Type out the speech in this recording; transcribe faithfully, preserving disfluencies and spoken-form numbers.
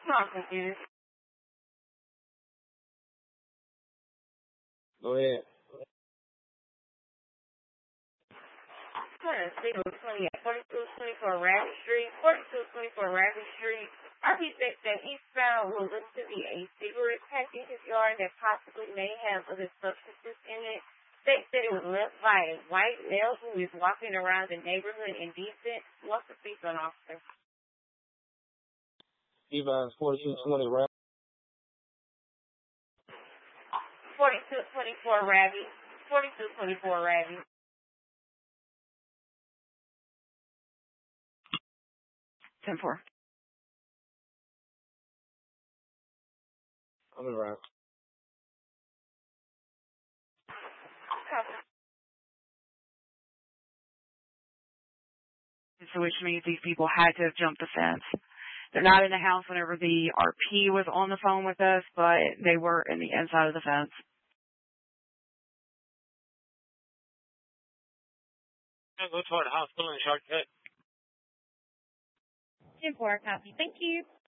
I'm confused. Go ahead. I'm trying to see what's twenty at forty-two twenty-four Rabbit Street. forty-two twenty-four Rabbit Street. R P said that eastbound will look to be a cigarette package yard that possibly may have other substances in it. They said it was left by a white male who is walking around the neighborhood indecent. What's the speak on, officer? Evans forty-two twenty Rabbit. forty-two twenty-four Rabbit. forty-two twenty-four Rabbit. ten four. I'm around. So which means these people had to have jumped the fence. They're not in the house whenever the R P was on the phone with us, but they were in the inside of the fence. I'll go toward the hospital in Shortcut. ten four, copy. Thank you.